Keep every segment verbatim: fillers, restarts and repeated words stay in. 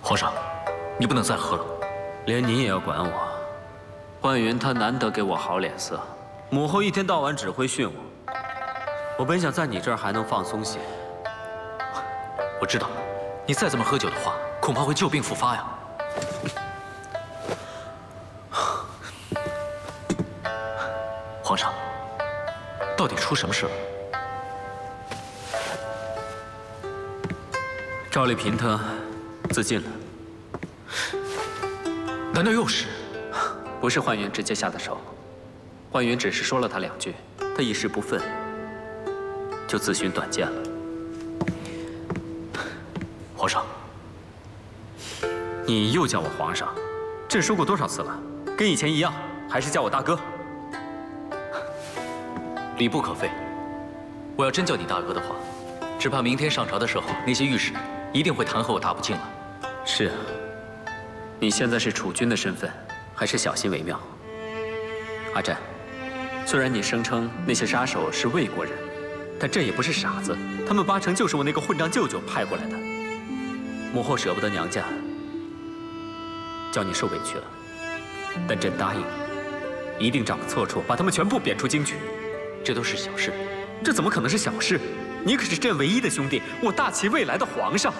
皇上，你不能再喝了。 连你也要管我？焕云她难得给我好脸色，母后一天到晚只会训我。我本想在你这儿还能放松些。 我知道，你再这么喝酒的话，恐怕会旧病复发呀。皇上，到底出什么事了？ 赵丽嫔她自尽了。 难道又是？ 不是焕云直接下的手，焕云只是说了她两句，她一时不忿，就自寻短见了。 皇上， 你又叫我皇上，朕说过多少次了？跟以前一样，还是叫我大哥。 礼不可废。我要真叫你大哥的话，只怕明天上朝的时候，那些御史一定会弹劾我大不敬了。 是啊，你现在是储君的身份，还是小心为妙。阿战，虽然你声称那些杀手是魏国人，但朕也不是傻子，他们八成就是我那个混账舅舅派过来的。母后舍不得娘家，叫你受委屈了，但朕答应你，一定找个错处把他们全部贬出京去。 这都是小事， 这怎么可能是小事？你可是朕唯一的兄弟，我大齐未来的皇上。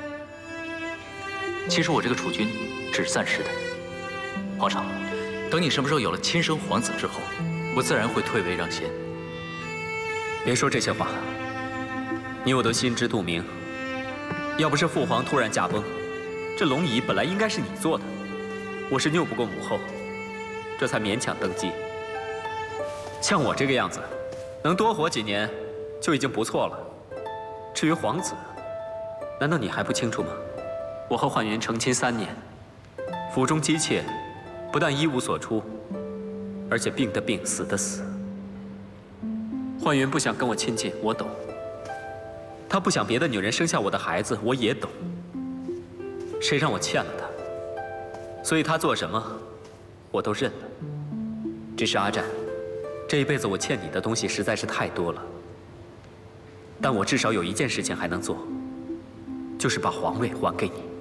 其实我这个储君只是暂时的。皇上，等你什么时候有了亲生皇子之后，我自然会退位让贤。 别说这些话，你我都心知肚明。要不是父皇突然驾崩，这龙椅本来应该是你坐的，我是拗不过母后，这才勉强登基。像我这个样子，能多活几年就已经不错了。至于皇子，难道你还不清楚吗？我和焕云成亲三年，府中姬妾不但一无所出，而且病的病，死的死。焕云不想跟我亲近，我懂。她不想别的女人生下我的孩子，我也懂。谁让我欠了她，所以她做什么，我都认了。只是阿战，这一辈子我欠你的东西实在是太多了。但我至少有一件事情还能做，就是把皇位还给你。